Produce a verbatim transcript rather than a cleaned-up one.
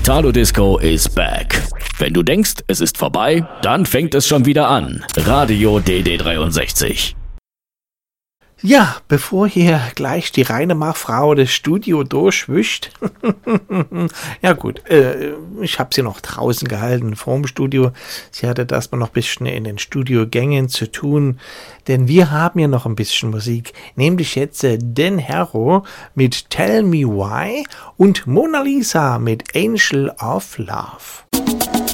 Italo Disco is back. Wenn du denkst, es ist vorbei, dann fängt es schon wieder an. Radio D D dreiundsechzig. Ja, bevor hier gleich die Reinemach-Frau das Studio durchwischt. Ja gut, äh, ich habe sie noch draußen gehalten vorm Studio. Sie hatte das mal noch ein bisschen in den Studiogängen zu tun, denn wir haben ja noch ein bisschen Musik, nämlich jetzt äh, Den Hero mit Tell Me Why und Mona Lisa mit Angel of Love.